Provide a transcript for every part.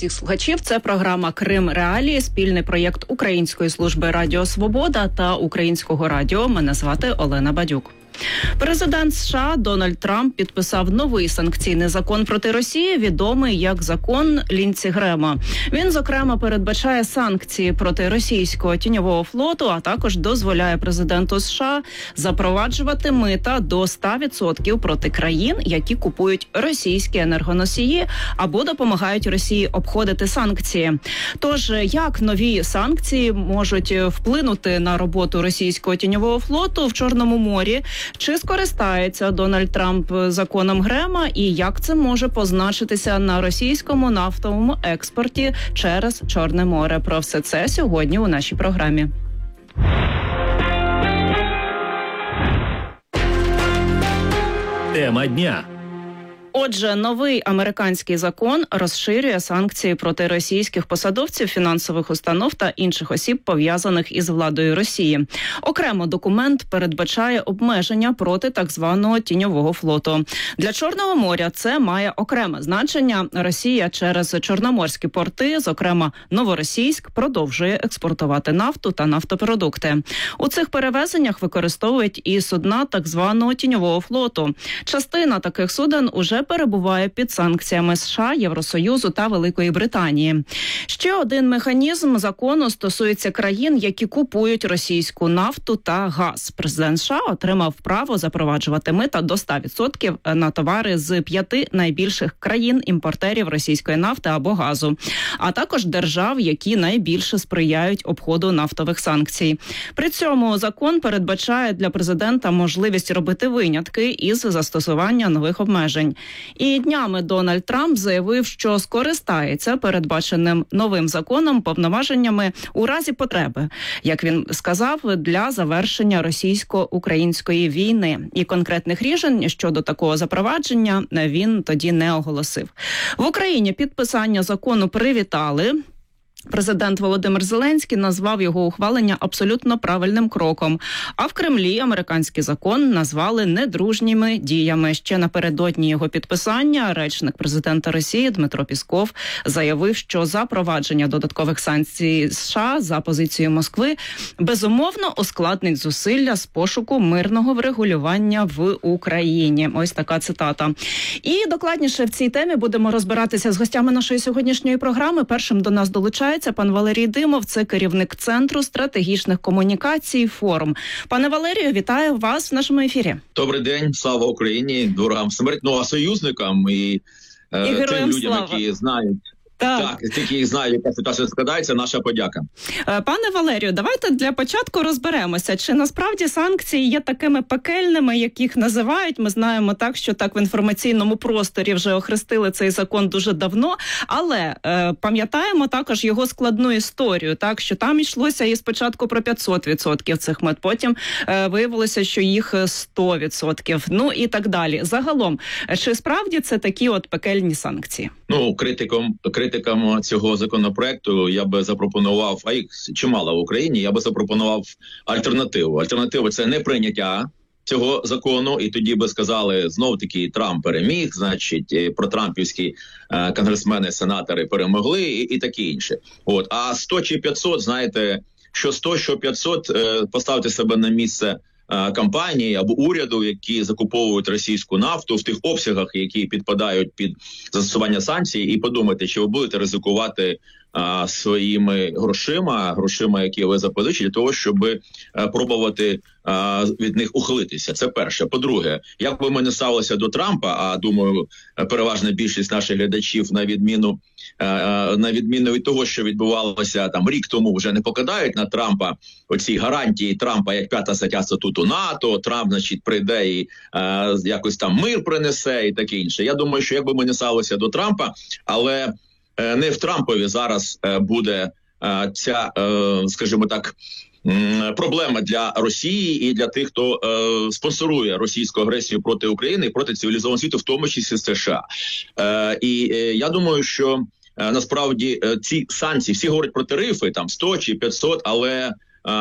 всіх слухачів. Це програма «Крим Реалії», спільний проєкт Української служби Радіо Свобода та Українського радіо. Мене звати Олена Бадюк. Президент США Дональд Трамп підписав новий санкційний закон проти Росії, відомий як закон Лінці Грема. Він, зокрема, передбачає санкції проти російського тіньового флоту, а також дозволяє президенту США запроваджувати мита до 100% проти країн, які купують російські енергоносії або допомагають Росії обходити санкції. Тож, як нові санкції можуть вплинути на роботу російського тіньового флоту в Чорному морі? Чи скористається Дональд Трамп законом Грема і як це може позначитися на російському нафтовому експорті через Чорне море? Про все це сьогодні у нашій програмі. Тема дня. Отже, новий американський закон розширює санкції проти російських посадовців, фінансових установ та інших осіб, пов'язаних із владою Росії. Окремо документ передбачає обмеження проти так званого тіньового флоту. Для Чорного моря це має окреме значення. Росія через чорноморські порти, зокрема Новоросійськ, продовжує експортувати нафту та нафтопродукти. У цих перевезеннях використовують і судна так званого тіньового флоту. Частина таких суден уже перебуває під санкціями США, Євросоюзу та Великої Британії. Ще один механізм закону стосується країн, які купують російську нафту та газ. Президент США отримав право запроваджувати мита до 100% на товари з 5 найбільших країн-імпортерів російської нафти або газу, а також держав, які найбільше сприяють обходу нафтових санкцій. При цьому закон передбачає для президента можливість робити винятки із застосування нових обмежень. І днями Дональд Трамп заявив, що скористається передбаченим новим законом повноваженнями у разі потреби, як він сказав, для завершення російсько-української війни. І конкретних рішень щодо такого запровадження він тоді не оголосив. В Україні підписання закону привітали. Президент Володимир Зеленський назвав його ухвалення абсолютно правильним кроком. А в Кремлі американський закон назвали недружніми діями. Ще напередодні його підписання речник президента Росії Дмитро Пісков заявив, що запровадження додаткових санкцій США за позицією Москви безумовно ускладнить зусилля з пошуку мирного врегулювання в Україні. Ось така цитата. І докладніше в цій темі будемо розбиратися з гостями нашої сьогоднішньої програми. Першим до нас долучається пан Валерій Димов, це керівник Центру стратегічних комунікацій «Форум». Пане Валерію, вітаю вас в нашому ефірі. Добрий день, слава Україні, ворогам смерть, а союзникам і тим людям, слава. Які знають. Так, тільки знають, яка ситуація складається, наша подяка. Пане Валерію, давайте для початку розберемося, чи насправді санкції є такими пекельними, як їх називають. Ми знаємо так, що так в інформаційному просторі вже охрестили цей закон дуже давно, але пам'ятаємо також його складну історію, так, що там йшлося і спочатку про 500% цих мит, потім виявилося, що їх 100%, ну і так далі. Загалом, чи справді це такі от пекельні санкції? Ну, критикам цього законопроекту я би запропонував, а їх чимало в Україні, я би запропонував альтернативу. Альтернатива – це не прийняття цього закону, і тоді би сказали, знов-таки Трамп переміг, значить, протрампівські конгресмени, сенатори перемогли і таке інше. От. А 100 чи 500, знаєте, що 100, що 500, поставте себе на місце компанії або уряду, які закуповують російську нафту в тих обсягах, які підпадають під застосування санкцій, і подумайте, чи ви будете ризикувати своїми грошима, які ви запозичили, для того, щоб пробувати від них ухилитися. Це перше. По-друге, як би ми не ставилися до Трампа, а думаю, переважна більшість наших глядачів, на відміну від того, що відбувалося там рік тому, вже не покидають на Трампа оці гарантії Трампа, як 5 стаття статуту НАТО, Трамп, значить, прийде і якось там мир принесе і таке інше. Я думаю, що як би ми не ставилися до Трампа, але не в Трампові зараз буде ця, скажімо так, проблема для Росії і для тих, хто спонсорує російську агресію проти України і проти цивілізованого світу, в тому числі США. І я думаю, що насправді ці санкції, всі говорять про тарифи, там 100 чи 500, але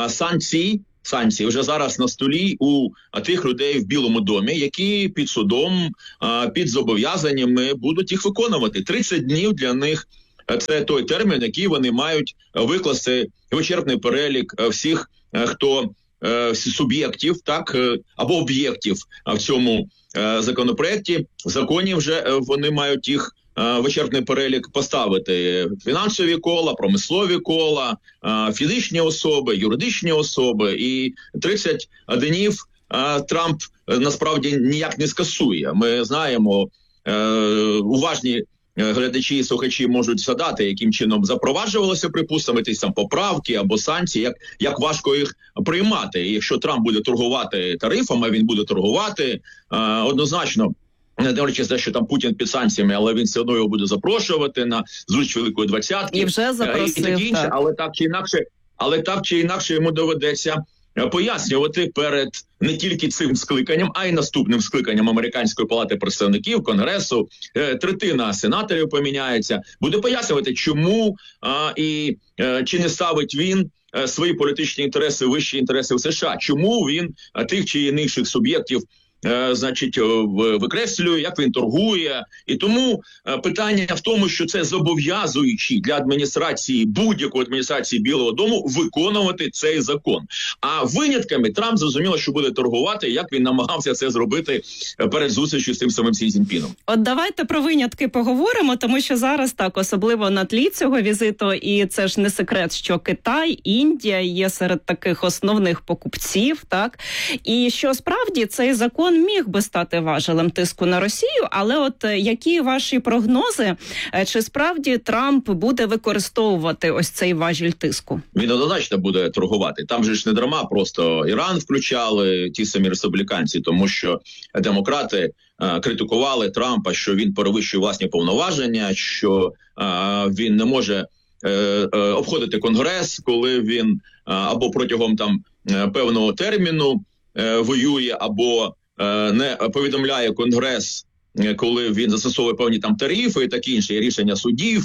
санкції вже зараз на столі у тих людей в Білому домі, які під судом, під зобов'язаннями будуть їх виконувати. 30 днів для них це той термін, який вони мають викласти вичерпний перелік всіх, хто суб'єктів, так, або об'єктів в цьому законопроекті. В законі вже вони мають їх вичерпний перелік поставити: фінансові кола, промислові кола, фізичні особи, юридичні особи. І 30 днів Трамп насправді ніяк не скасує. Ми знаємо, уважні глядачі і слухачі можуть згадати, яким чином запроваджувалося, припустимо, ті там поправки або санкції, як важко їх приймати. І якщо Трамп буде торгувати тарифами, він буде торгувати однозначно. Не дивлячись те, що там Путін під санкціями, але він все одно його буде запрошувати на зустріч Великої Двадцятки. І вже запросив, і таке інше, так. Але так чи інакше йому доведеться пояснювати перед не тільки цим скликанням, а й наступним скликанням Американської палати представників, Конгресу. Третина сенаторів поміняється. Буде пояснювати, чому і чи не ставить він свої політичні інтереси, вищі інтереси в США. Чому він тих чи інших суб'єктів викреслює, як він торгує. І тому питання в тому, що це зобов'язуючи для адміністрації, будь-якої адміністрації Білого дому виконувати цей закон. А винятками Трамп зрозуміло, що буде торгувати, як він намагався це зробити перед зустрічю з тим самим Сі Цзіньпіном. От давайте про винятки поговоримо, тому що зараз так, особливо на тлі цього візиту, і це ж не секрет, що Китай, Індія є серед таких основних покупців, так? І що справді цей закон міг би стати важелем тиску на Росію, але от які ваші прогнози, чи справді Трамп буде використовувати ось цей важіль тиску? Він однозначно буде торгувати. Там же ж не дарма просто Іран включали, ті самі республіканці, тому що демократи критикували Трампа, що він перевищує власні повноваження, що він не може обходити Конгрес, коли він або протягом там певного терміну воює, або не повідомляє Конгрес, коли він застосовує певні там тарифи і такі інші рішення судів.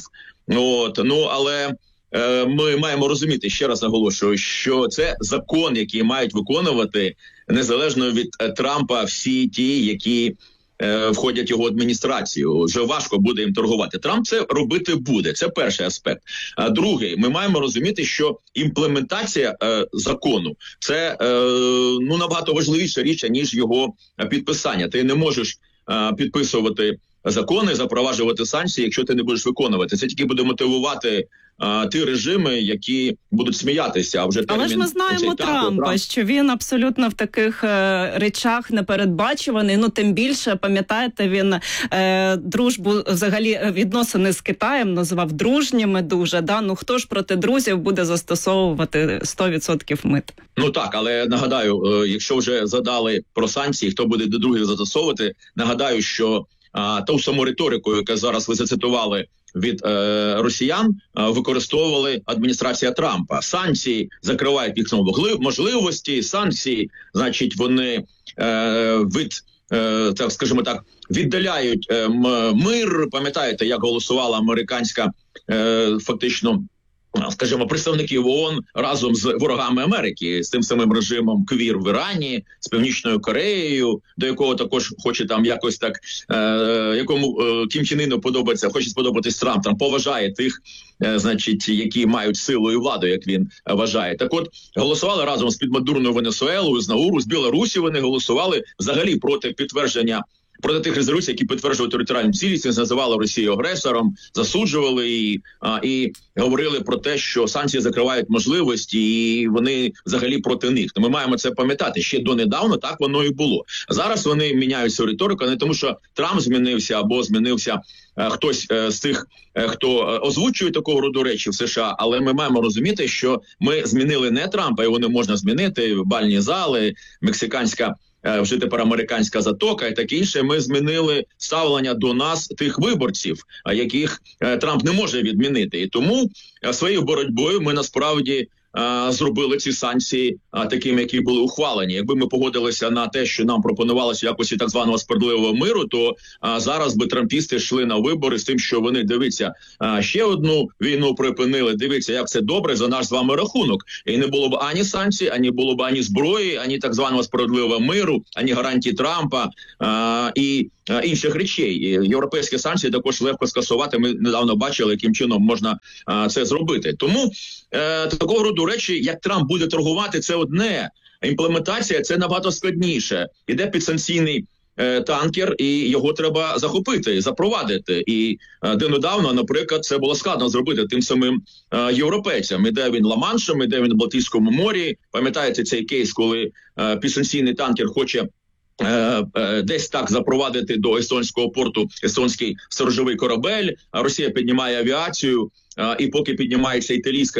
Але ми маємо розуміти, ще раз наголошую, що це закон, який мають виконувати незалежно від Трампа всі ті, які входять в його адміністрацію. Вже важко буде їм торгувати. Трамп це робити буде. Це перший аспект. А другий, ми маємо розуміти, що імплементація закону – це набагато важливіша річ, ніж його підписання. Ти не можеш підписувати закони, запроваджувати санкції, якщо ти не будеш виконувати. Це тільки буде мотивувати ті режими, які будуть сміятися. А вже термін, але ж ми знаємо Трампа, що він абсолютно в таких речах непередбачуваний. Тим більше, пам'ятаєте, він дружбу, взагалі відносини з Китаєм називав дружніми дуже. Да? Хто ж проти друзів буде застосовувати 100% мит? Так, але нагадаю, якщо вже задали про санкції, хто буде до других застосовувати, нагадаю, що ту саму риторику, яку зараз ви зацитували від росіян, використовували адміністрація Трампа. Санкції закривають їх можливості, санкції, значить, вони так скажімо так, віддаляють мир. Пам'ятаєте, як голосувала американська фактично, скажімо, представників ООН разом з ворогами Америки, з тим самим режимом КВІР в Ірані, з Північною Кореєю, до якого також хоче там якось так, якому Кім Чен Іну хоче сподобатись Трамп, там поважає тих, значить, які мають силу і владу, як він вважає. Так от, голосували разом з підмадурною Венесуелою, з Науру, з Білорусі вони голосували взагалі проти тих резолюцій, які підтверджували територіальну цілісність, називали Росію агресором, засуджували її і говорили про те, що санкції закривають можливості і вони взагалі проти них. Ми маємо це пам'ятати. Ще донедавна так воно і було. Зараз вони міняють свою риторику, не тому що Трамп змінився або змінився хтось з тих, хто озвучує такого роду речі в США, але ми маємо розуміти, що ми змінили не Трампа, його не можна змінити, бальні зали, мексиканська вже тепер американська затока і таке інше. Ми змінили ставлення до нас тих виборців, яких Трамп не може відмінити. І тому своєю боротьбою ми насправді зробили ці санкції такими, які були ухвалені. Якби ми погодилися на те, що нам пропонувалося в якості так званого справедливого миру, то зараз би трампісти йшли на вибори з тим, що вони, дивіться, ще одну війну припинили, дивіться, як це добре за наш з вами рахунок. І не було б ані санкцій, ані було б ані зброї, ані так званого справедливого миру, ані гарантій Трампа і інших речей. І європейські санкції також легко скасувати. Ми недавно бачили, яким чином можна це зробити. Тому такого роду речі, як Трамп буде торгувати, це одне. Імплементація – це набагато складніше. Іде підсанкційний танкер, і його треба захопити, запровадити. І недавно, наприклад, це було складно зробити тим самим європейцям. Іде він Ла-Маншем, іде він в Балтійському морі. Пам'ятаєте цей кейс, коли підсанкційний танкер хоче десь так запровадити до естонського порту естонський сторожовий корабель, а Росія піднімає авіацію, і поки піднімається італійська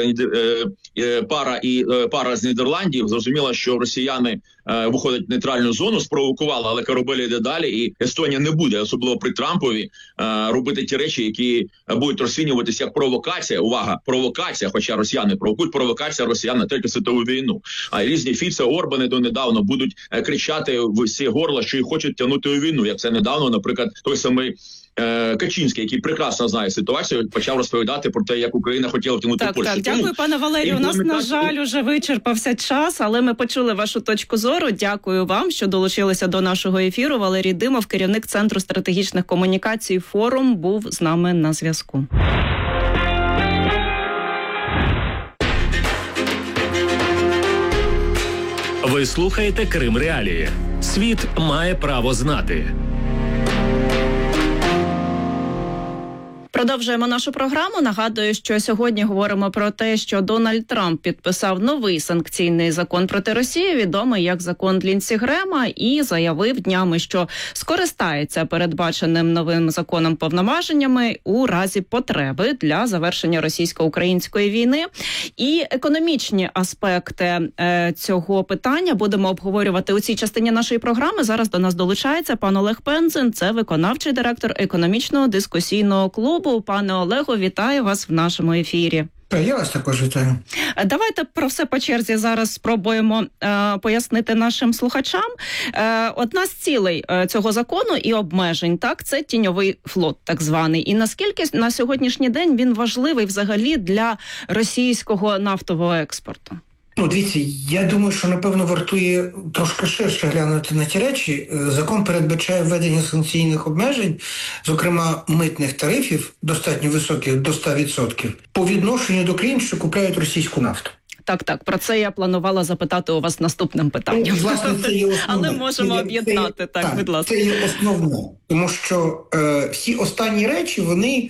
пара з Нідерландів, зрозуміло, що росіяни виходять в нейтральну зону, спровокували, але корабель йде далі, і Естонія не буде, особливо при Трампові, робити ті речі, які будуть розцінюватися як провокація. Увага, провокація, хоча росіяни провокують, провокація росіян на Третю світову війну. А різні Фіце, Орбани донедавно будуть кричати в всі горла, що їх хочуть тягнути у війну, як це недавно, наприклад, той самий Качинський, який прекрасно знає ситуацію, почав розповідати про те, як Україна хотіла втягнути Польщу. Так, дякую, пане Валерію. У нас, на жаль, уже вичерпався час, але ми почули вашу точку зору. Дякую вам, що долучилися до нашого ефіру. Валерій Димов, керівник Центру стратегічних комунікацій «Форум», був з нами на зв'язку. Ви слухаєте Крим Реалії. Світ має право знати. Продовжуємо нашу програму. Нагадую, що сьогодні говоримо про те, що Дональд Трамп підписав новий санкційний закон проти Росії, відомий як закон Лінсі Грема, і заявив днями, що скористається передбаченим новим законом повноваженнями у разі потреби для завершення російсько-української війни. І економічні аспекти цього питання будемо обговорювати у цій частині нашої програми. Зараз до нас долучається пан Олег Пензен, це виконавчий директор економічного дискусійного клубу. Пане Олегу, вітаю вас в нашому ефірі. Я вас також вітаю. Давайте про все по черзі зараз спробуємо пояснити нашим слухачам. Одна з цілей цього закону і обмежень, так, це тіньовий флот, так званий. І наскільки на сьогоднішній день він важливий взагалі для російського нафтового експорту? Дивіться, я думаю, що, напевно, вартує трошки ширше глянути на ті речі. Закон передбачає введення санкційних обмежень, зокрема митних тарифів, достатньо високих, до 100%, по відношенню до країн, що купляють російську нафту. Так, про це я планувала запитати у вас наступним питанням. Власне, це є основне. Але можемо об'єднати, так, будь ласка. Це є основне, тому що всі останні речі, вони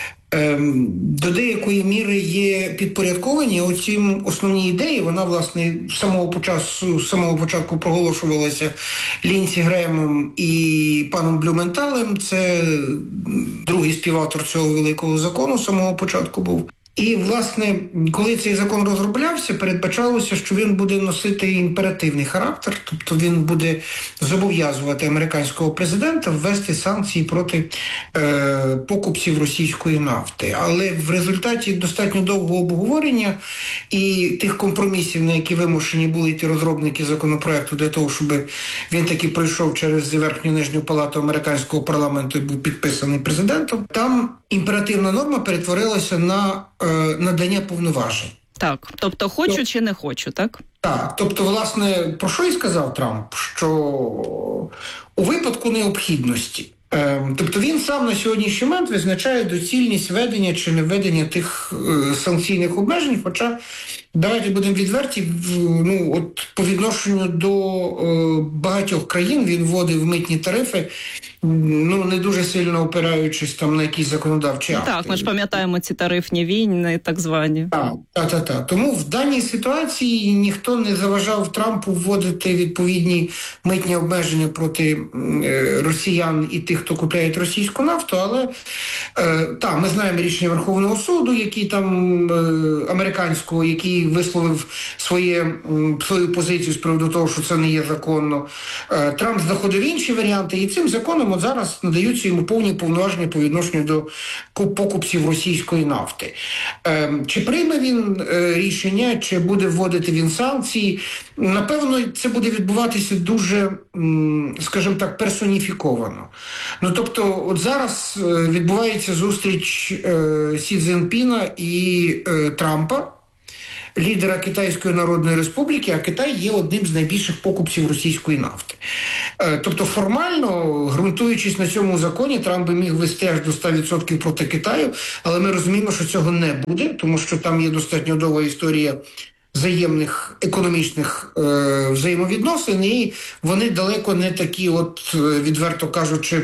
до деякої міри є підпорядковані. Оці основні ідеї, вона, власне, з самого початку проголошувалася Лінсі Гремом і паном Блюменталем. Це другий співавтор цього великого закону з самого початку був. І, власне, коли цей закон розроблявся, передбачалося, що він буде носити імперативний характер, тобто він буде зобов'язувати американського президента ввести санкції проти покупців російської нафти. Але в результаті достатньо довгого обговорення і тих компромісів, на які вимушені були йти розробники законопроекту для того, щоб він таки пройшов через верхню і нижню палату американського парламенту і був підписаний президентом, там імперативна норма перетворилася на надання повноважень. Так, тобто хочу чи не хочу, так? Так, тобто, власне, про що і сказав Трамп? Що у випадку необхідності, тобто він сам на сьогоднішній момент визначає доцільність введення чи не введення тих санкційних обмежень, хоча, давайте будемо відверті, по відношенню до багатьох країн він вводив митні тарифи, не дуже сильно опираючись там на якісь законодавчі акти. Так, ми ж пам'ятаємо ці тарифні війни, так звані. Так. Тому в даній ситуації ніхто не заважав Трампу вводити відповідні митні обмеження проти росіян і тих, хто купляє російську нафту, але ми знаємо рішення Верховного суду, американського, який який висловив свою позицію з приводу того, що це не є законно. Трамп знаходив інші варіанти, і цим законом от зараз надаються йому повні повноваження по відношенню до покупців російської нафти. Чи прийме він рішення, чи буде вводити він санкції? Напевно, це буде відбуватися дуже, скажімо так, персоніфіковано. Ну, тобто, от зараз відбувається зустріч Сі Цзіньпіна і Трампа, лідера Китайської Народної Республіки, а Китай є одним з найбільших покупців російської нафти. Тобто формально, ґрунтуючись на цьому законі, Трамп би міг вести аж до 100% проти Китаю, але ми розуміємо, що цього не буде, тому що там є достатньо довга історія взаємних економічних взаємовідносин, і вони далеко не такі, от, відверто кажучи,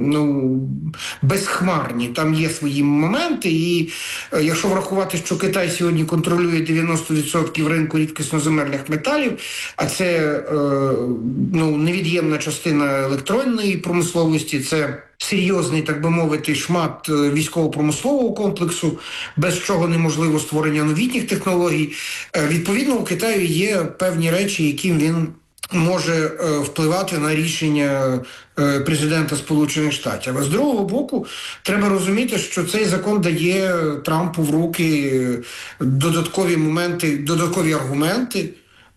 безхмарні. Там є свої моменти, і якщо врахувати, що Китай сьогодні контролює 90% ринку рідкісноземельних металів, а це невід'ємна частина електронної промисловості, це серйозний, так би мовити, шмат військово-промислового комплексу, без чого неможливо створення новітніх технологій. Відповідно, у Китаю є певні речі, яким він може впливати на рішення президента Сполучених Штатів. А з другого боку, треба розуміти, що цей закон дає Трампу в руки додаткові аргументи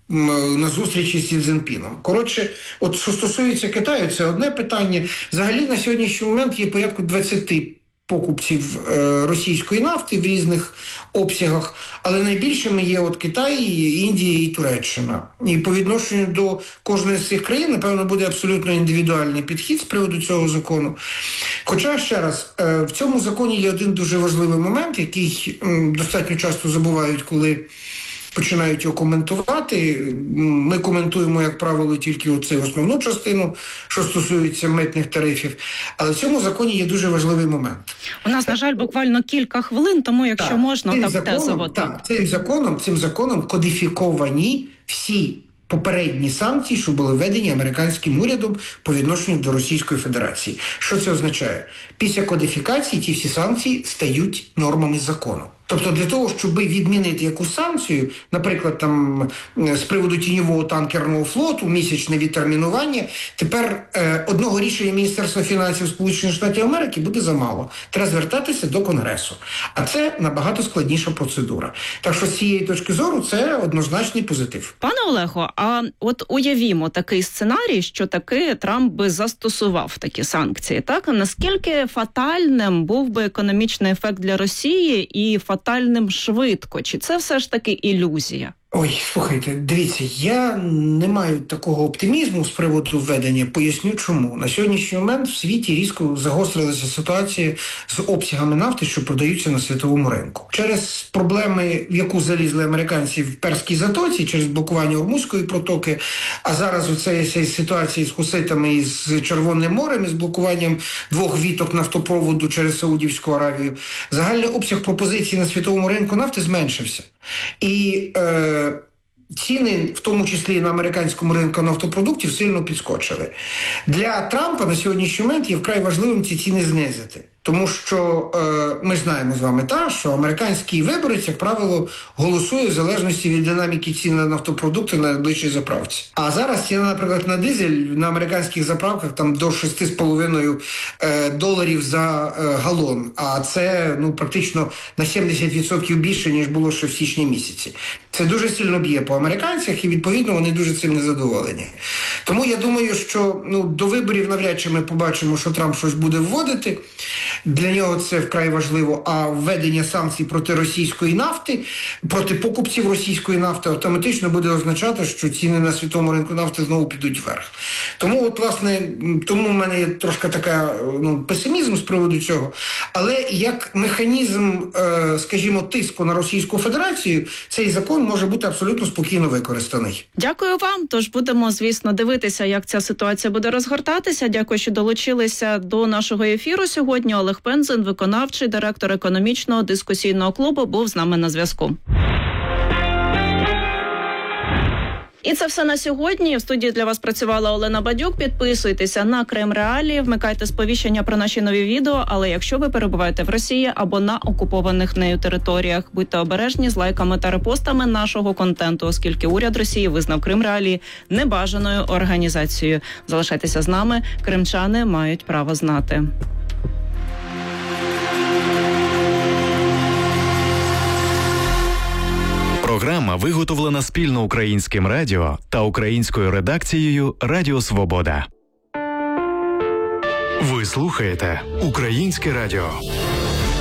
на зустрічі з Сі Цзіньпіном. Коротше, от що стосується Китаю, це одне питання. Взагалі на сьогоднішній момент є порядку 20 покупців російської нафти в різних обсягах, але найбільшими є от Китай, Індія і Туреччина. І по відношенню до кожної з цих країн, напевно, буде абсолютно індивідуальний підхід з приводу цього закону. Хоча, ще раз, в цьому законі є один дуже важливий момент, який достатньо часто забувають, коли починають його коментувати. Ми коментуємо, як правило, тільки оцю основну частину, що стосується митних тарифів. Але в цьому законі є дуже важливий момент. У нас, на жаль, буквально кілька хвилин, тому якщо можна, так тезово. Так, цим законом кодифіковані всі попередні санкції, що були введені американським урядом по відношенню до Російської Федерації. Що це означає? Після кодифікації ті всі санкції стають нормами закону. Тобто для того, щоб відмінити якусь санкцію, наприклад, там з приводу тіньового танкерного флоту, місячне відтермінування, тепер одного рішення Міністерства фінансів Сполучених Штатів Америки буде замало. Треба звертатися до Конгресу. А це набагато складніша процедура. Так що з цієї точки зору це однозначний позитив. Пане Олего, а от уявімо такий сценарій, що таки Трамп би застосував такі санкції, так? А наскільки фатальним був би економічний ефект для Росії і фатальним швидко? Чи це все ж таки ілюзія? Ой, слухайте, дивіться, я не маю такого оптимізму з приводу введення. Поясню чому. На сьогоднішній момент в світі різко загострилася ситуація з обсягами нафти, що продаються на світовому ринку. Через проблеми, в яку залізли американці в Перській затоці, через блокування Ормузької протоки, а зараз оцеї ситуації з хуситами і з Червоним морем, і з блокуванням 2 віток нафтопроводу через Саудівську Аравію, загальний обсяг пропозицій на світовому ринку нафти зменшився. І ціни, в тому числі і на американському ринку нафтопродуктів, сильно підскочили. Для Трампа на сьогоднішній момент є вкрай важливим ці ціни знизити. Тому що ми знаємо з вами, що американський виборець, як правило, голосує в залежності від динаміки цін на нафтопродукти на найближчій заправці. А зараз ціна, наприклад, на дизель на американських заправках там до $6,5 за галон. А це практично на 70% більше, ніж було ще в січні місяці. Це дуже сильно б'є по американцях і, відповідно, вони дуже цим незадоволені. Тому я думаю, що до виборів навряд чи ми побачимо, що Трамп щось буде вводити. Для нього це вкрай важливо, а введення санкцій проти російської нафти, проти покупців російської нафти автоматично буде означати, що ціни на світовому ринку нафти знову підуть вверх. Тому, тому в мене є трошки песимізм з приводу цього. Але як механізм, скажімо, тиску на Російську Федерацію, цей закон може бути абсолютно спокійно використаний. Дякую вам. Тож будемо, звісно, дивитися, як ця ситуація буде розгортатися. Дякую, що долучилися до нашого ефіру сьогодні. Олег Пензин, виконавчий директор економічного дискусійного клубу, був з нами на зв'язку. І це все на сьогодні. В студії для вас працювала Олена Бадюк. Підписуйтеся на Крим Реалії, вмикайте сповіщення про наші нові відео. Але якщо ви перебуваєте в Росії або на окупованих нею територіях, будьте обережні з лайками та репостами нашого контенту, оскільки уряд Росії визнав Крим Реалії небажаною організацією. Залишайтеся з нами. Кримчани мають право знати. Програма виготовлена спільно Українським радіо та українською редакцією Радіо Свобода. Ви слухаєте Українське радіо.